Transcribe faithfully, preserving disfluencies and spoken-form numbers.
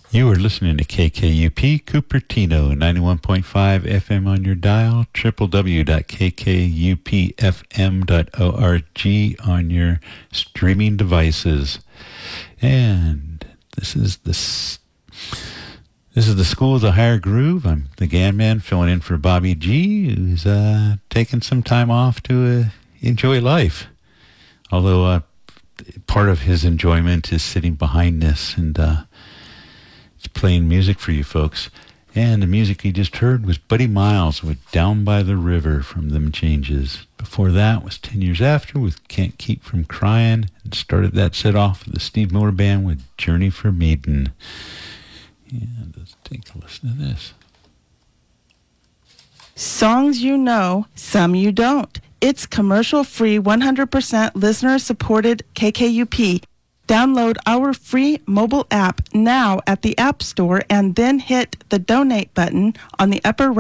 You are listening to K K U P Cupertino, ninety-one point five F M on your dial, w w w dot k k u p f m dot org on your streaming devices. And this is the, this is the School of the Higher Groove. I'm the Gan Man filling in for Bobby G, who's uh, taking some time off to uh, enjoy life. Although uh, part of his enjoyment is sitting behind this and uh, playing music for you folks. And the music you just heard was Buddy Miles with Down by the River from Them Changes. Before that was ten years After with Can't Keep From Crying, and started that set off with the Steve Miller Band with Journey for Maiden. And let's take a listen to this. Songs you know, some you don't. It's commercial-free, one hundred percent listener-supported K K U P. Download our free mobile app now at the App Store and then hit the donate button on the upper right